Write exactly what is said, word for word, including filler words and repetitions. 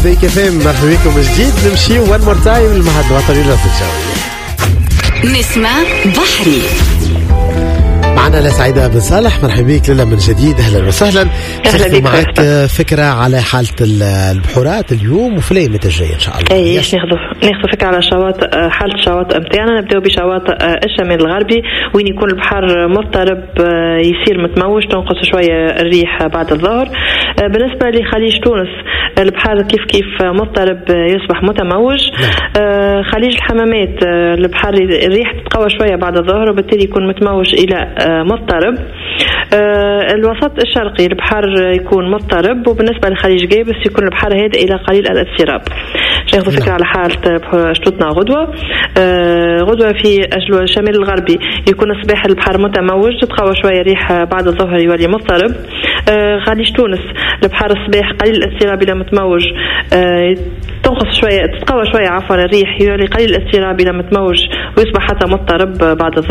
بيك فهم. مرحبا بكم من جديد. نمشي وان مور تايم للمهد الوطني للرصد الجوية. نسمة بحري معنا لسعيدة بن صالح. مرحبا بك للا من جديد. أهلا وسهلا. أهلا بك. معك فكرة على حالة البحورات اليوم وفي الأيام الجاية إن شاء الله. أي ناخذ ناخذ فكرة على شواطئ، حالة الشواطئ متاعنا. نبدأ بشواطئ الشمال الغربي وين يكون البحر مضطرب، يصير متموج، تنقص شوية الريح بعد الظهر. بالنسبة لخليج تونس البحر كيف كيف مضطرب يصبح متموج. خليج الحمامات البحر الريح تتقوى شوية بعد الظهر وبالتالي يكون متموج إلى مضطرب. الوسط الشرقي البحر يكون مضطرب، وبالنسبة لخليج جيبس يكون البحر هادئ إلى قليل الاضطراب. ناخذ فكرة على حالة شطوطنا غدوة. غدوة في الشمال الغربي يكون الصباح البحر متموج، تتقوى شوية ريح بعد الظهر يولي مضطرب. خليج تونس البحر الصباح قليل الاضطراب إلى متموج، تنقص شوية تتقوى شوية عفوا الريح يولي قليل الاضطراب إلى متموج ويصبح حتى مضطرب بعد الظهر.